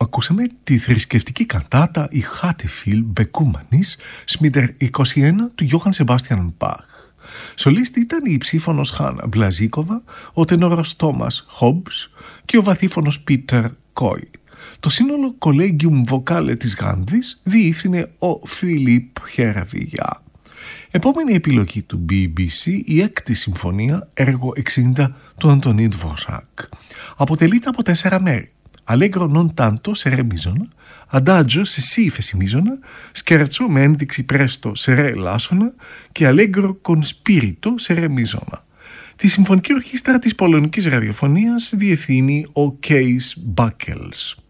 Ακούσαμε τη θρησκευτική καντάτα «Η Χάτεφιλ Μπεκούμανης» Σμίτερ 21 του Johann Sebastian Bach. Σολίστη ήταν η ψήφωνος Χάνα Μπλαζίκοβα, ο τενόρος Τόμας Χόμπς και ο βαθύφωνος Πίτερ Κόι. Το σύνολο Collegium Vocale της Γάνδης διεύθυνε ο Φιλίπ Χεραβιγιά. Επόμενη επιλογή του BBC, η έκτη συμφωνία, έργο 60 του Αντωνί Ντβοράκ. Αποτελείται από 4 μέρη. Allegro non tanto σε ρε μίζωνα, Adagio σε σι ύφεση μίζωνα, Scherzo με ένδειξη presto σε ρε ελάσσονα και Allegro con spirito σε ρε μίζωνα. Τη Συμφωνική Ορχήστρα της Πολωνικής Ραδιοφωνίας διευθύνει ο Κέις Μπάκελς.